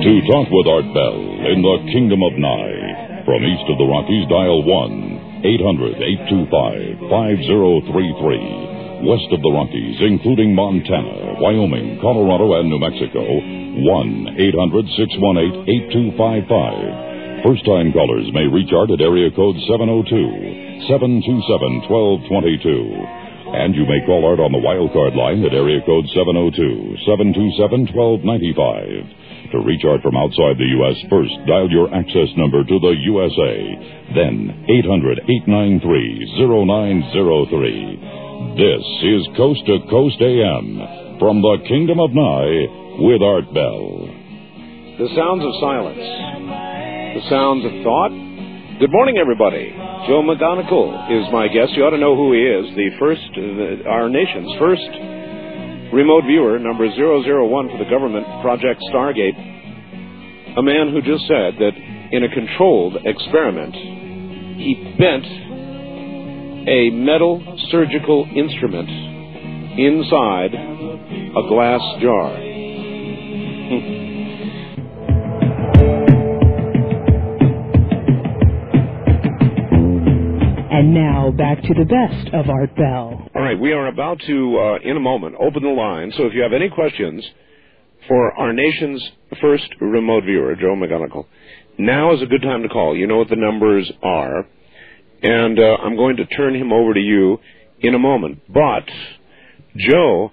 To talk with Art Bell in the Kingdom of Nye. From east of the Rockies, dial 1-800-825-5033. West of the Rockies, including Montana, Wyoming, Colorado, and New Mexico, 1-800-618-8255. First-time callers may reach Art at area code 702-727-1222. And you may call Art on the wildcard line at area code 702-727-1295. To reach Art from outside the U.S., first dial your access number to the USA. Then 800-893-0903. This is Coast to Coast AM from the Kingdom of Nye with Art Bell. The sounds of silence. The sounds of thought. Good morning, everybody. Joe McGonigal is my guest. You ought to know who he is. Our nation's first remote viewer, number 001 for the government, Project Stargate. A man who just said that in a controlled experiment, he bent a metal surgical instrument inside a glass jar. And now, back to the best of Art Bell. All right, we are about to, in a moment, open the line. So if you have any questions for our nation's first remote viewer, Joe McGonigal, now is a good time to call. You know what the numbers are. And I'm going to turn him over to you in a moment. But, Joe,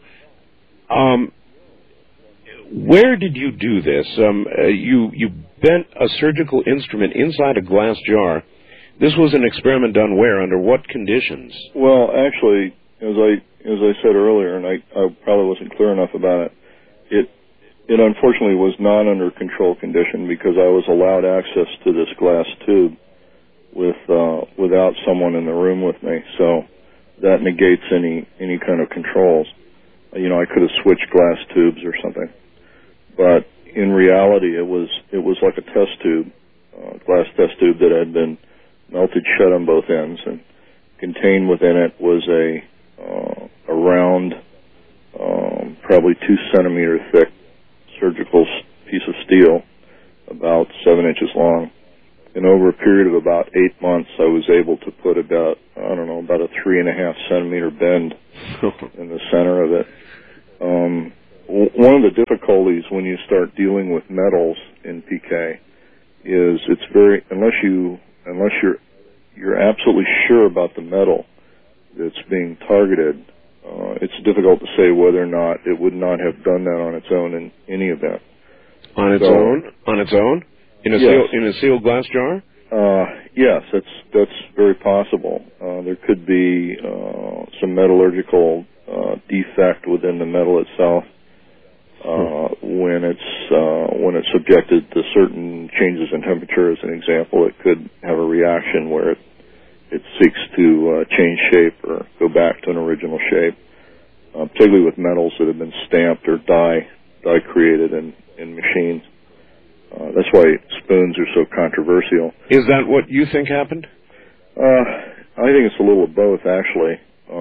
where did you do this? You bent a surgical instrument inside a glass jar. This was an experiment done where? Under what conditions? Well, actually, as I said earlier, and I probably wasn't clear enough about it, it unfortunately was not under control condition because I was allowed access to this glass tube without someone in the room with me. So that negates any kind of controls. You know, I could have switched glass tubes or something, but in reality, it was like a test tube, glass test tube that had been melted shut on both ends, and contained within it was a round, probably 2 centimeter thick surgical piece of steel, about 7 inches long. And over a period of about 8 months, I was able to put about a 3.5 centimeter bend in the center of it. One of the difficulties when you start dealing with metals in PK is it's very, unless you're absolutely sure about the metal that's being targeted, it's difficult to say whether or not it would not have done that on its own in any event. On its own? In a sealed glass jar? Yes, that's very possible. There could be some metallurgical defect within the metal itself. When it's subjected to certain changes in temperature, as an example, it could have a reaction where it seeks to change shape or go back to an original shape, particularly with metals that have been stamped or die created in machines. That's why spoons are so controversial. Is that what you think happened? I think it's a little of both, actually.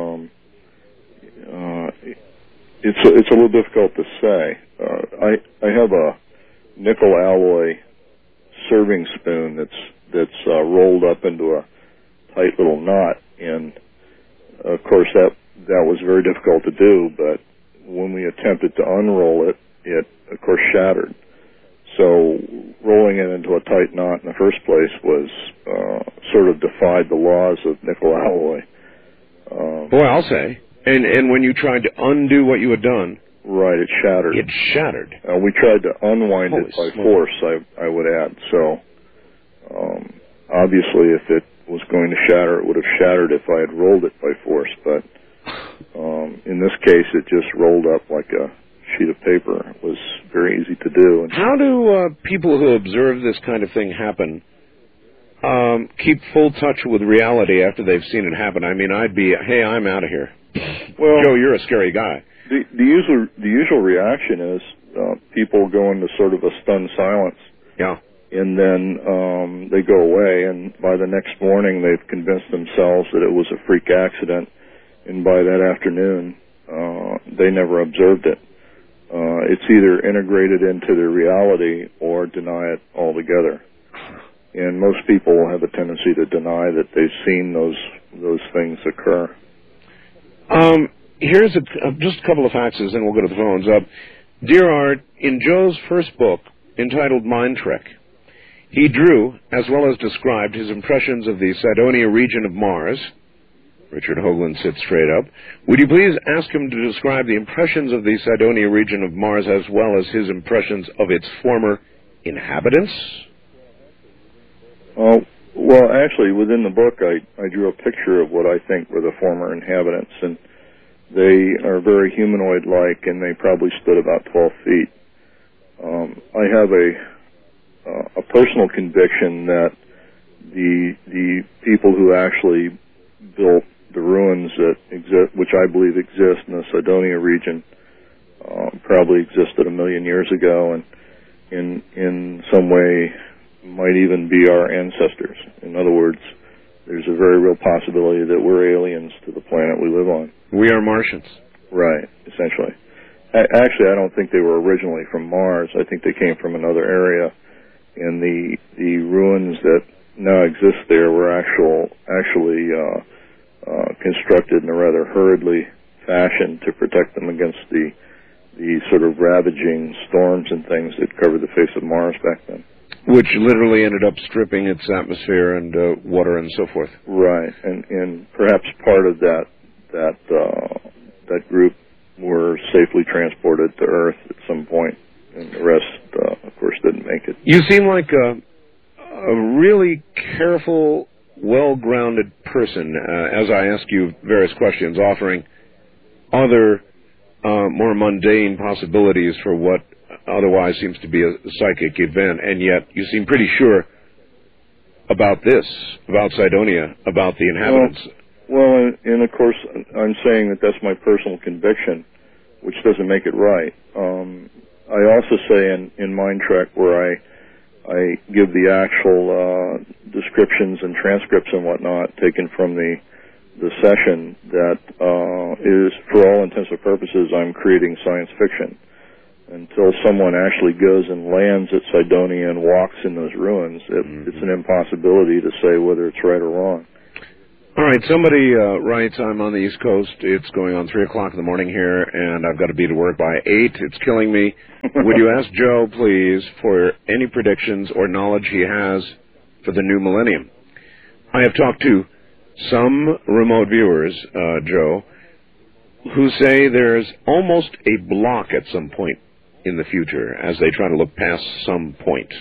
It's a little difficult to say. I have a nickel alloy serving spoon that's rolled up into a tight little knot, and of course that was very difficult to do. But when we attempted to unroll it, it of course shattered. So rolling it into a tight knot in the first place was sort of defied the laws of nickel alloy. Boy, I'll say. And when you tried to undo what you had done... Right, it shattered. It shattered. We tried to unwind it by force, I would add. So, obviously, if it was going to shatter, it would have shattered if I had rolled it by force. But in this case, it just rolled up like a sheet of paper. It was very easy to do. How do people who observe this kind of thing happen keep full touch with reality after they've seen it happen? I mean, I'd be, hey, I'm out of here. Well, Joe, you're a scary guy. The usual reaction is people go into sort of a stunned silence. Yeah. And then they go away, and by the next morning they've convinced themselves that it was a freak accident, and by that afternoon they never observed it. it's either integrated into their reality or deny it altogether. And most people have a tendency to deny that they've seen those things occur. Here's just a couple of faxes, and we'll go to the phones. Dear Art, in Joe's first book, entitled Mind Trek, he drew, as well as described, his impressions of the Cydonia region of Mars. Richard Hoagland sits straight up. Would you please ask him to describe the impressions of the Cydonia region of Mars as well as his impressions of its former inhabitants? Well, actually, within the book, I drew a picture of what I think were the former inhabitants, and they are very humanoid-like, and they probably stood about 12 feet. I have a personal conviction that the people who actually built the ruins that exist, which I believe exist in the Cydonia region, probably existed 1 million years ago, and in some way might even be our ancestors. In other words, there's a very real possibility that we're aliens to the planet we live on. We are Martians. Right, essentially. Actually, I don't think they were originally from Mars. I think they came from another area, and the ruins that now exist there were actually constructed in a rather hurriedly fashion to protect them against the sort of ravaging storms and things that covered the face of Mars back then. Which literally ended up stripping its atmosphere and water and so forth. Right, and perhaps part of that group were safely transported to Earth at some point, and the rest, of course, didn't make it. You seem like a really careful, well-grounded person, as I ask you various questions, offering other more mundane possibilities for what otherwise seems to be a psychic event, and yet you seem pretty sure about this, about Cydonia, about the inhabitants. Well, and of course, I'm saying that that's my personal conviction, which doesn't make it right. I also say in Mind Trek, where I give the actual descriptions and transcripts and whatnot taken from the session, that is, for all intents and purposes, I'm creating science fiction. Until someone actually goes and lands at Cydonia and walks in those ruins, it's an impossibility to say whether it's right or wrong. All right, somebody writes, I'm on the East Coast. It's going on 3 o'clock in the morning here, and I've got to be to work by 8. It's killing me. Would you ask Joe, please, for any predictions or knowledge he has for the new millennium? I have talked to some remote viewers, Joe, who say there's almost a block at some point in the future as they try to look past some point.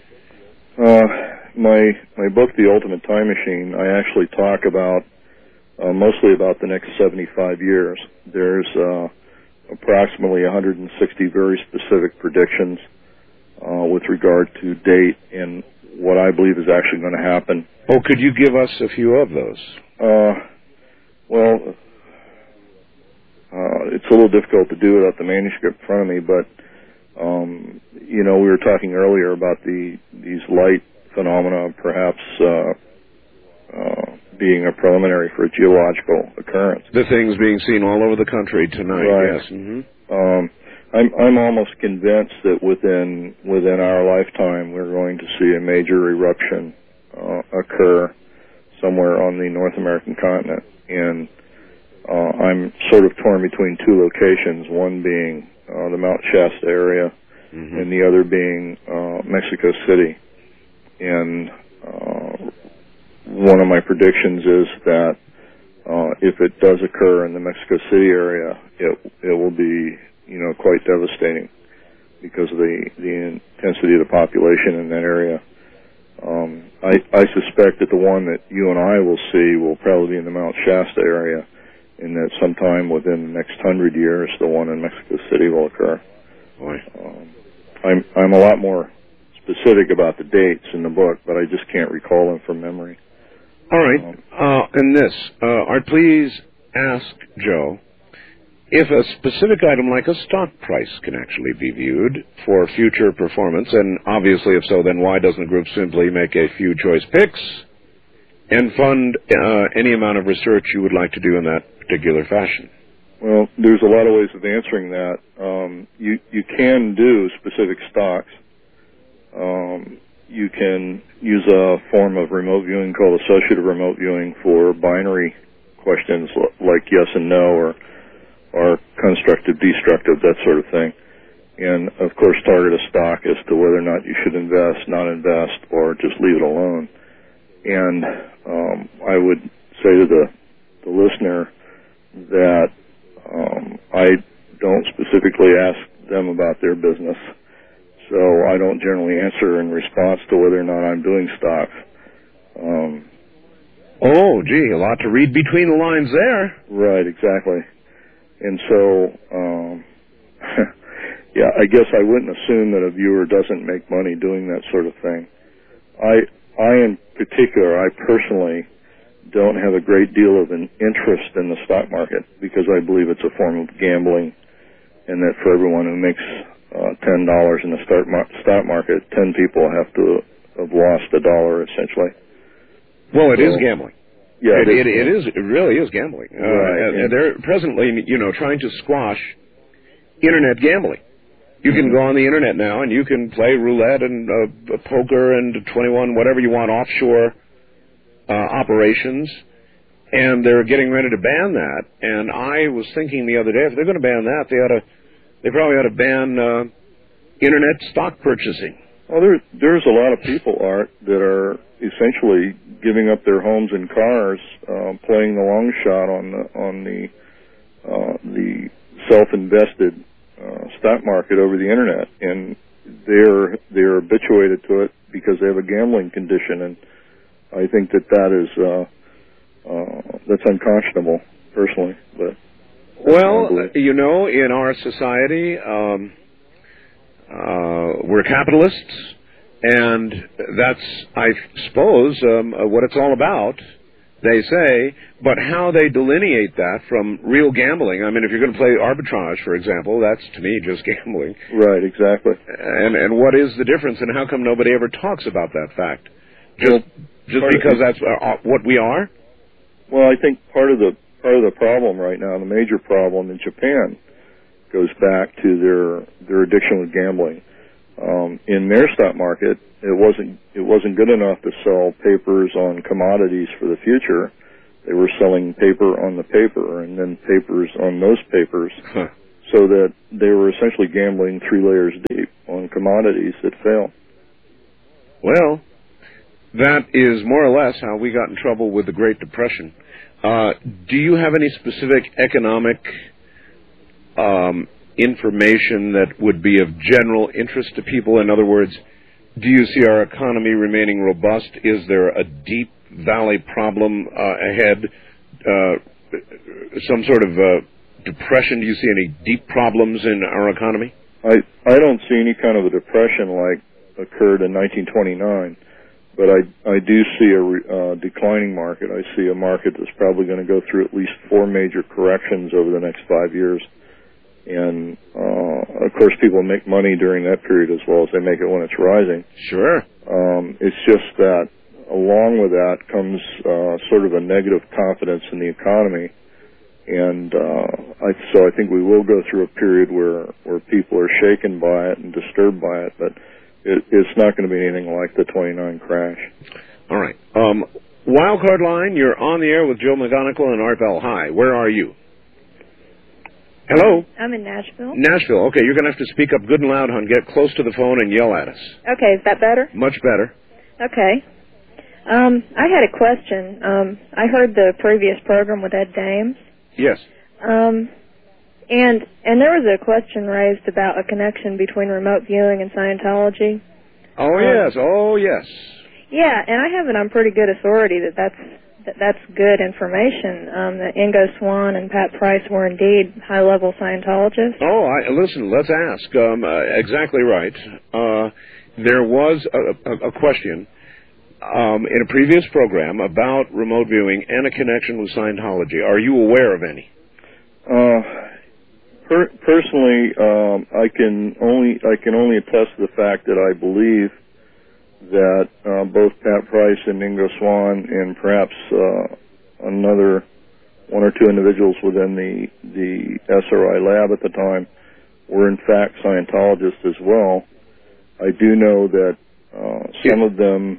My book, The Ultimate Time Machine, I actually talk about mostly about the next 75 years. There's approximately 160 very specific predictions with regard to date and what I believe is actually going to happen. Oh, could you give us a few of those? Well, it's a little difficult to do without the manuscript in front of me, but we were talking earlier about these light phenomena perhaps being a preliminary for a geological occurrence. The things being seen all over the country tonight, right. Yes. Mm-hmm. I'm almost convinced that within our lifetime we're going to see a major eruption occur somewhere on the North American continent, and I'm sort of torn between two locations, one being the Mount Shasta area, and the other being Mexico City. And one of my predictions is that if it does occur in the Mexico City area, it will be quite devastating because of the intensity of the population in that area. I suspect that the one that you and I will see will probably be in the Mount Shasta area, and that sometime within the next 100 years, the one in Mexico City will occur. Boy. I'm a lot more specific about the dates in the book, but I just can't recall them from memory. All right. And this, Art, please ask Joe if a specific item like a stock price can actually be viewed for future performance, and obviously if so, then why doesn't the group simply make a few choice picks and fund any amount of research you would like to do in that particular fashion? Well, there's a lot of ways of answering that. You can do specific stocks. You can use a form of remote viewing called associative remote viewing for binary questions like yes and no, or constructive, destructive, that sort of thing. And, of course, target a stock as to whether or not you should invest, not invest, or just leave it alone. And I would say to the listener that I don't specifically ask them about their business, so I don't generally answer in response to whether or not I'm doing stocks. Oh, gee, a lot to read between the lines there. Right, exactly. And so, yeah, I guess I wouldn't assume that a viewer doesn't make money doing that sort of thing. I in particular, I personally don't have a great deal of an interest in the stock market because I believe it's a form of gambling, and that for everyone who makes $10 in the stock market, 10 people have to have lost $1 essentially. Well, it is gambling. Yeah, it really is gambling. Right. And they're presently, trying to squash internet gambling. You can go on the internet now and you can play roulette and poker and 21, whatever you want, offshore operations, and they're getting ready to ban that. And I was thinking the other day, if they're going to ban that, they probably ought to ban internet stock purchasing. Well, there's a lot of people, Art, that are essentially giving up their homes and cars, playing the long shot on the self-invested stock market over the internet, and they're habituated to it because they have a gambling condition, and I think that is that's unconscionable, personally. But well, in our society, we're capitalists, and that's, I suppose, what it's all about, they say, but how they delineate that from real gambling. I mean, if you're going to play arbitrage, for example, that's, to me, just gambling. Right, exactly. And what is the difference, and how come nobody ever talks about that fact? Just because that's what we are? Well, I think part of the problem right now, the major problem in Japan, goes back to their addiction with gambling. In their stock market, it wasn't good enough to sell papers on commodities for the future. They were selling paper on the paper, and then papers on those papers, so that they were essentially gambling 3 layers deep on commodities that fail. Well, that is more or less how we got in trouble with the Great Depression. Do you have any specific economic information that would be of general interest to people? In other words, do you see our economy remaining robust? Is there a deep valley problem ahead? Some sort of depression? Do you see any deep problems in our economy? I don't see any kind of a depression like occurred in 1929, but I do see a declining market. I see a market that's probably going to go through at least 4 major corrections over the next 5 years. And, of course, people make money during that period as well as they make it when it's rising. Sure. It's just that along with that comes sort of a negative confidence in the economy. And so I think we will go through a period where people are shaken by it and disturbed by it, but it's not going to be anything like the 29 crash. All right. Wildcard line, you're on the air with Joe McGonigal and Art Bell. Hi, where are you? Hello? I'm in Nashville. Nashville. Okay, you're going to have to speak up good and loud, hon. Get close to the phone and yell at us. Okay, is that better? Much better. Okay. I had a question. I heard the previous program with Ed Dames. Yes. And there was a question raised about a connection between remote viewing and Scientology. Oh, yes. Oh, yes. Yeah, and I have it on pretty good authority that's good information, that Ingo Swann and Pat Price were indeed high-level Scientologists. Oh, listen, let's ask. Exactly right. There was a question in a previous program about remote viewing and a connection with Scientology. Are you aware of any? Personally, I can only attest to the fact that I believe that both Pat Price and Ingo Swann and perhaps another 1 or 2 individuals within the SRI lab at the time were in fact Scientologists as well. I do know that some of them,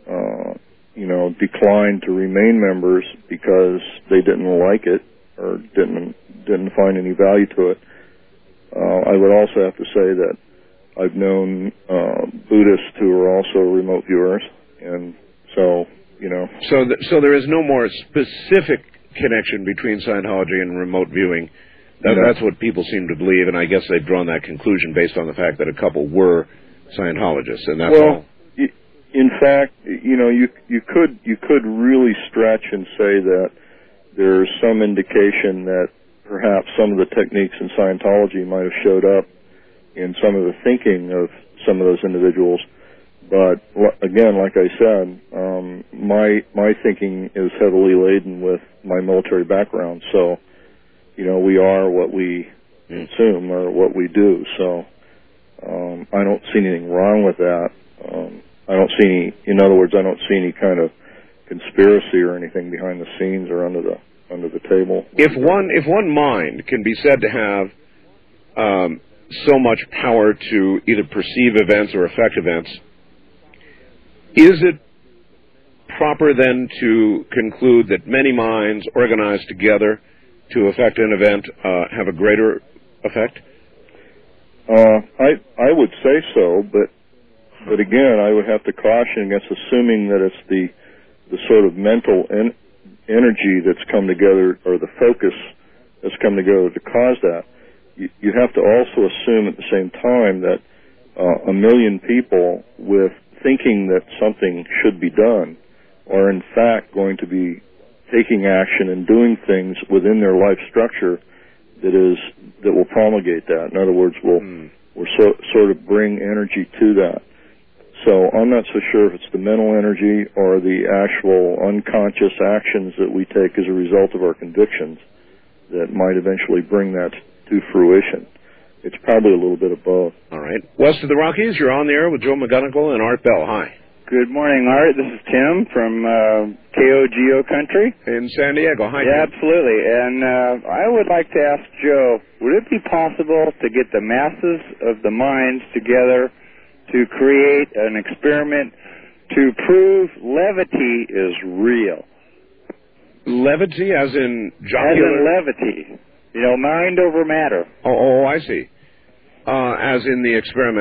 declined to remain members because they didn't like it or didn't find any value to it. I would also have to say that I've known Buddhists who are also remote viewers, and so, So there is no more specific connection between Scientology and remote viewing. That's what people seem to believe, and I guess they've drawn that conclusion based on the fact that a couple were Scientologists, and that's all. In fact, you could really stretch and say that there's some indication that perhaps some of the techniques in Scientology might have showed up in some of the thinking of some of those individuals. But again, like I said, my thinking is heavily laden with my military background. So, we are what we consume or what we do. So, I don't see anything wrong with that. I don't see any kind of conspiracy or anything behind the scenes or under the table. If one mind can be said to have so much power to either perceive events or affect events, is it proper then to conclude that many minds organized together to affect an event have a greater effect? I would say so, but again, I would have to caution against assuming that it's the sort of mental energy that's come together, or the focus that's come together to cause that. You have to also assume at the same time that 1 million people with thinking that something should be done are in fact going to be taking action and doing things within their life structure that will promulgate that. In other words, will sort of bring energy to that. So I'm not so sure if it's the mental energy or the actual unconscious actions that we take as a result of our convictions that might eventually bring that to fruition. It's probably a little bit of both. All right. West of the Rockies, you're on the air with Joe McGonigal and Art Bell. Hi. Good morning, Art. This is Tim from KOGO Country. In San Diego. Hi, yeah, Tim. absolutely. And I would like to ask Joe, would it be possible to get the masses of the minds together to create an experiment to prove levity is real? Levity as in jocular? As in levity. Mind over matter. Oh, I see. As in the experiment.